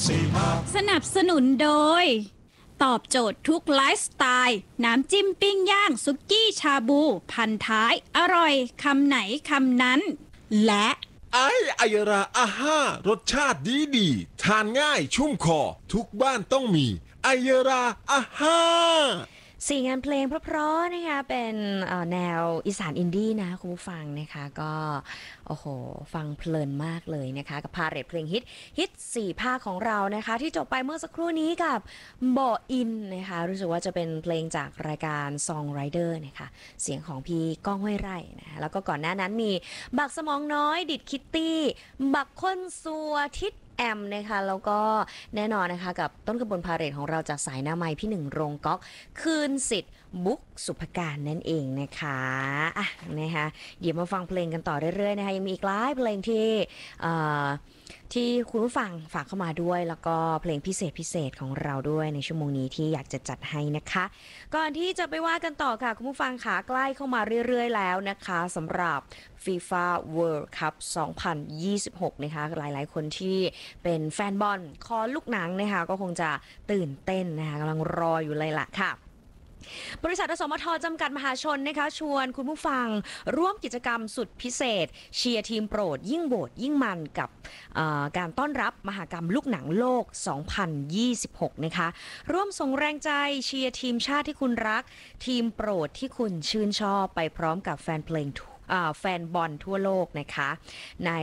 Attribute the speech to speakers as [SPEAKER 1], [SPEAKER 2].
[SPEAKER 1] สนับสนุนโดยตอบโจทย์ทุกไลฟ์สไตล์น้ำจิ้มปิ้งย่างสุกี้ชาบูพันท้ายอร่อยคำไหนคำนั้นและ
[SPEAKER 2] ไอยราอาห้ารสชาติดีทานง่ายชุ่มคอทุกบ้านต้องมีไอยราอาห้า
[SPEAKER 3] 4งานเพลงเพราะๆนะคะเป็นแนวอีสานอินดี้นะคุณผู้ฟังนะคะก็โอ้โหฟังเพลินมากเลยนะคะกับพาเรทเพลงฮิต4ภาคของเรานะคะที่จบไปเมื่อสักครู่นี้กับบ่ออินนะคะรู้สึกว่าจะเป็นเพลงจากรายการ Song Rider นะคะเสียงของพี่ก้องห้วยไร่นะแล้วก็ก่อนหน้านั้นมีบักสมองน้อยดิดคิตตี้บักค้นซัวทิศแอมนะคะแล้วก็แน่นอนนะคะกับต้นกระบวนพาเหรดของเราจากสายหน้าไม้พี่หนึ่งโรงก๊อกคืนสิทธิ์บุ๊กสุภการนั่นเองนะคะอ่ะนะคะเดี๋ยวมาฟังเพลงกันต่อเรื่อยๆนะคะยังมีอีกหลายเพลงที่คุณผู้ฟังฝากเข้ามาด้วยแล้วก็เพลงพิเศษของเราด้วยในชั่วโมงนี้ที่อยากจะจัดให้นะคะก่อนที่จะไปว่ากันต่อค่ะคุณผู้ฟังขาใกล้เข้ามาเรื่อยๆแล้วนะคะสำหรับ FIFA World Cup 2026นะคะหลายๆคนที่เป็นแฟนบอลคอลูกหนังนะคะก็คงจะตื่นเต้นนะคะกำลังรออยู่เลยล่ะค่ะบริษัทอสมทจำกัดมหาชนนะคะชวนคุณผู้ฟังร่วมกิจกรรมสุดพิเศษเชียร์ทีมโปรดยิ่งโหวตยิ่งมันกับการต้อนรับมหกรรมลูกหนังโลก 2026 นะคะร่วมส่งแรงใจเชียร์ทีมชาติที่คุณรักทีมโปรดที่คุณชื่นชอบไปพร้อมกับแฟนเพลงแฟนบอลทั่วโลกนะคะใน